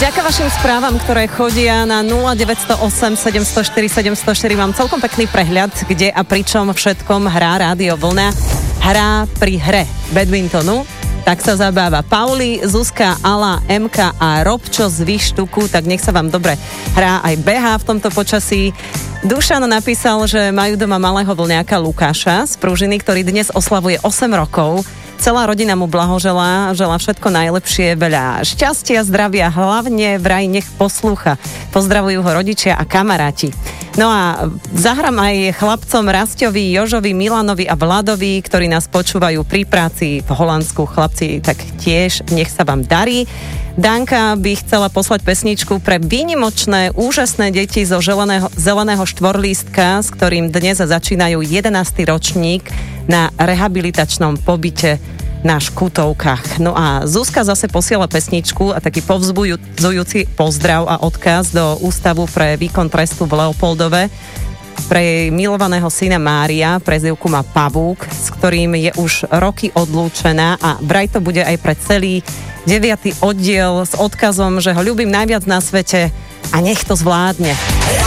Vďaka vašim správam, ktoré chodia na 0908 704 704, mám celkom pekný prehľad, kde a pričom všetkom hrá Rádio Vlna. Hrá pri hre badmintonu, tak sa zabáva Pauli, Zuzka, Ala, Emka a Robčo z Výštuku, tak nech sa vám dobre hrá aj behá v tomto počasí. Dušan napísal, že majú doma malého vlňáka Lukáša z Pružiny, ktorý dnes oslavuje 8 rokov. Celá rodina mu blahoželá, želá všetko najlepšie, veľa šťastia, zdravia, hlavne vraj nech poslúcha. Pozdravujú ho rodičia a kamaráti. No a zahrám aj chlapcom Rasťovi, Jožovi, Milanovi a Vladovi, ktorí nás počúvajú pri práci v Holandsku. Chlapci, tak tiež nech sa vám darí. Danka by chcela poslať pesničku pre výnimočné, úžasné deti zo zeleného štvorlístka, s ktorým dnes začínajú 11. ročník na rehabilitačnom pobyte na Škutovkách. No a Zuzka zase posiela pesničku a taký povzbudzujúci pozdrav a odkaz do Ústavu pre výkon trestu v Leopoldove pre jej milovaného syna Mária, prezývku má Pavúk, s ktorým je už roky odlúčená a vraj to bude aj pre celý 9. oddiel s odkazom, že ho ľúbim najviac na svete a nech to zvládne.